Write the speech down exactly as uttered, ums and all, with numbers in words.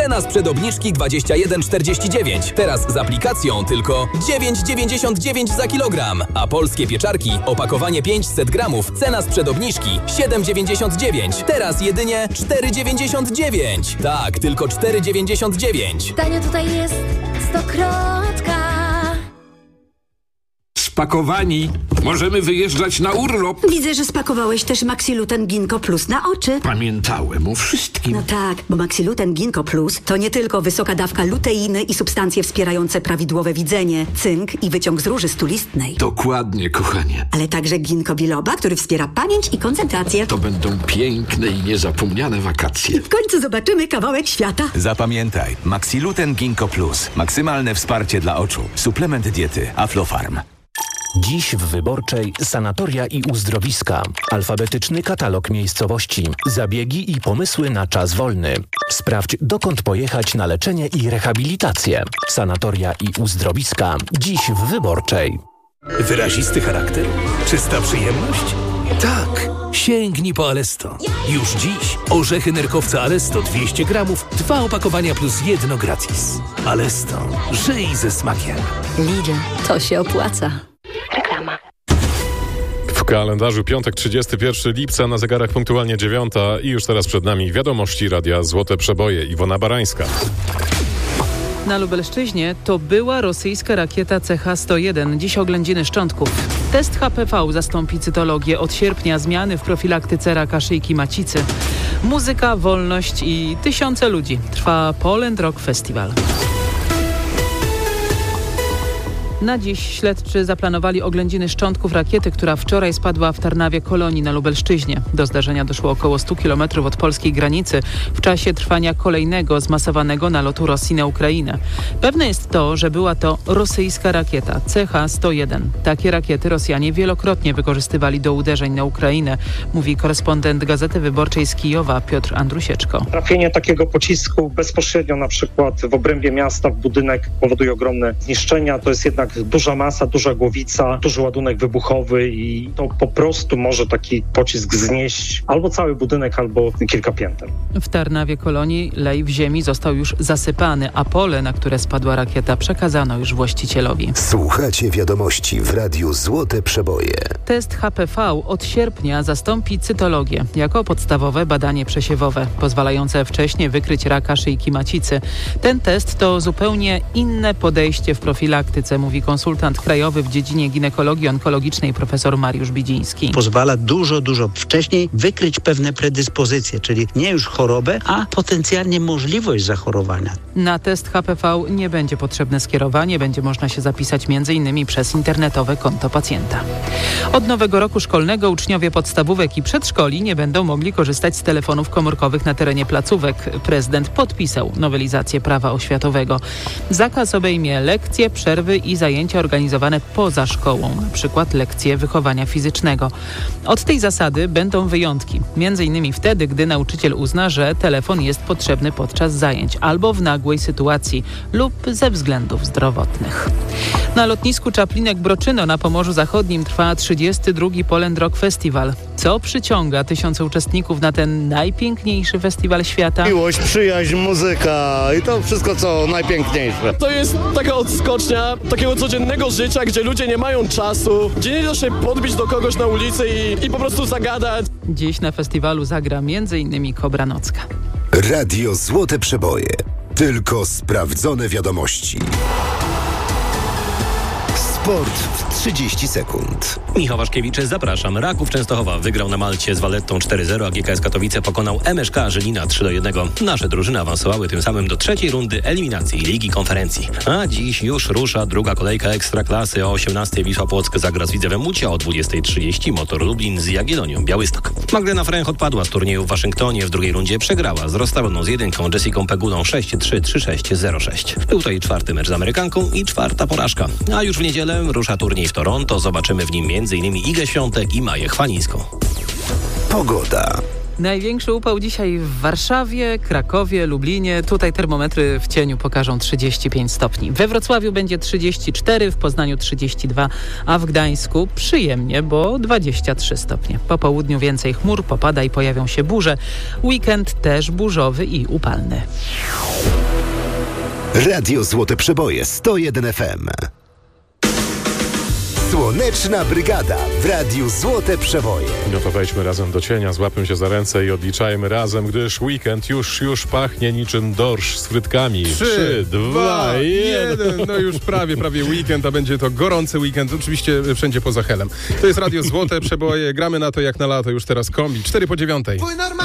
Cena sprzed obniżki dwadzieścia jeden czterdzieści dziewięć. Teraz z aplikacją tylko dziewięć dziewięćdziesiąt dziewięć za kilogram. A polskie pieczarki, opakowanie pięćset gramów, cena sprzed obniżki siedem dziewięćdziesiąt dziewięć. Teraz jedynie cztery dziewięćdziesiąt dziewięć. Tak, tylko cztery dziewięćdziesiąt dziewięć. Tanio tutaj jest stokrotka. Spakowani. Możemy wyjeżdżać na urlop. Widzę, że spakowałeś też Maxiluten Ginkgo Plus na oczy. Pamiętałem o wszystkim. No tak, bo Maxiluten Ginkgo Plus to nie tylko wysoka dawka luteiny i substancje wspierające prawidłowe widzenie, cynk i wyciąg z róży stulistnej. Dokładnie, kochanie. Ale także ginkgo biloba, który wspiera pamięć i koncentrację. To będą piękne i niezapomniane wakacje. I w końcu zobaczymy kawałek świata. Zapamiętaj, Maxiluten Ginkgo Plus. Maksymalne wsparcie dla oczu. Suplement diety Aflofarm. Dziś w Wyborczej sanatoria i uzdrowiska. Alfabetyczny katalog miejscowości. Zabiegi i pomysły na czas wolny. Sprawdź, dokąd pojechać na leczenie i rehabilitację. Sanatoria i uzdrowiska. Dziś w Wyborczej. Wyrazisty charakter? Czysta przyjemność? Tak. Sięgnij po Alesto. Już dziś orzechy nerkowca Alesto dwieście gramów, dwa opakowania plus jedno gratis. Alesto. Żyj ze smakiem. Lidl, to się opłaca. Reklama. W kalendarzu piątek trzydziestego pierwszego lipca, na zegarach punktualnie dziewiąta i już teraz przed nami wiadomości Radia Złote Przeboje. Iwona Barańska. Na Lubelszczyźnie to była rosyjska rakieta C H sto jeden, dziś oględziny szczątków. Test H P V zastąpi cytologię. Od sierpnia zmiany w profilaktyce raka szyjki macicy. Muzyka, wolność i tysiące ludzi. Trwa Poland Rock Festival. Na dziś śledczy zaplanowali oględziny szczątków rakiety, która wczoraj spadła w Tarnawie Kolonii na Lubelszczyźnie. Do zdarzenia doszło około stu kilometrów od polskiej granicy w czasie trwania kolejnego zmasowanego nalotu Rosji na Ukrainę. Pewne jest to, że była to rosyjska rakieta C H sto jeden. Takie rakiety Rosjanie wielokrotnie wykorzystywali do uderzeń na Ukrainę, mówi korespondent Gazety Wyborczej z Kijowa Piotr Andrusieczko. Trafienie takiego pocisku bezpośrednio na przykład w obrębie miasta w budynek powoduje ogromne zniszczenia. To jest jednak duża masa, duża głowica, duży ładunek wybuchowy i to po prostu może taki pocisk znieść albo cały budynek, albo kilka pięter. W Tarnawie Kolonii lej w ziemi został już zasypany, a pole, na które spadła rakieta, przekazano już właścicielowi. Słuchacie wiadomości w Radiu Złote Przeboje. Test H P V od sierpnia zastąpi cytologię jako podstawowe badanie przesiewowe, pozwalające wcześniej wykryć raka szyjki macicy. Ten test to zupełnie inne podejście w profilaktyce, mówi konsultant krajowy w dziedzinie ginekologii onkologicznej profesor Mariusz Bidziński. Pozwala dużo, dużo wcześniej wykryć pewne predyspozycje, czyli nie już chorobę, a potencjalnie możliwość zachorowania. Na test H P V nie będzie potrzebne skierowanie, będzie można się zapisać między innymi przez internetowe konto pacjenta. Od nowego roku szkolnego uczniowie podstawówek i przedszkoli nie będą mogli korzystać z telefonów komórkowych na terenie placówek. Prezydent podpisał nowelizację prawa oświatowego. Zakaz obejmie lekcje, przerwy i zajęcia organizowane poza szkołą, na przykład lekcje wychowania fizycznego. Od tej zasady będą wyjątki, między innymi wtedy, gdy nauczyciel uzna, że telefon jest potrzebny podczas zajęć albo w nagłej sytuacji lub ze względów zdrowotnych. Na lotnisku Czaplinek-Broczyno na Pomorzu Zachodnim trwa trzydziesty drugi Poland Rock Festival. Co przyciąga tysiące uczestników na ten najpiękniejszy festiwal świata? Miłość, przyjaźń, muzyka i to wszystko, co najpiękniejsze. To jest taka odskocznia takiego codziennego życia, gdzie ludzie nie mają czasu, gdzie nie da się podbić do kogoś na ulicy i, i po prostu zagadać. Dziś na festiwalu zagra m.in. Kobra Nocka. Radio Złote Przeboje. Tylko sprawdzone wiadomości. Sport w trzydzieści sekund. Michał Waszkiewicz, zapraszam. Raków Częstochowa wygrał na Malcie z Valettą cztery zero, a G K S Katowice pokonał M Sz K Żylina trzy do jednego. Nasze drużyny awansowały tym samym do trzeciej rundy eliminacji Ligi Konferencji. A dziś już rusza druga kolejka Ekstraklasy. O osiemnastej Wisła Płock zagra z Widzewem Łódź, a o dwudziestej trzydzieści Motor Lublin z Jagiellonią Białystok. Magdalena Fręch odpadła z turnieju w Waszyngtonie. W drugiej rundzie przegrała z rozstawioną z jedynką Jessiką Pegulą sześć trzy, trzy sześć, zero sześć. Był to jej czwarty mecz z Amerykanką i czwarta porażka. A już w niedzielę rusza turniej w Toronto. Zobaczymy w nim m.in. Igę Świątek i Maję Chwalińską. Pogoda. Największy upał dzisiaj w Warszawie, Krakowie, Lublinie. Tutaj termometry w cieniu pokażą trzydzieści pięć stopni. We Wrocławiu będzie trzydzieści cztery, w Poznaniu trzydzieści dwa, a w Gdańsku przyjemnie, bo dwadzieścia trzy stopnie. Po południu więcej chmur, popada i pojawią się burze. Weekend też burzowy i upalny. Radio Złote Przeboje sto jeden F M. Słoneczna Brygada w Radiu Złote Przeboje. No to wejdźmy razem do cienia, złapmy się za ręce i odliczajmy razem, gdyż weekend już, już pachnie niczym dorsz z frytkami. Trzy, dwa, jeden. No już prawie, prawie weekend, a będzie to gorący weekend, oczywiście wszędzie poza helem. To jest Radio Złote Przeboje, gramy na to jak na lato, już teraz kombi. cztery po dziewiątej.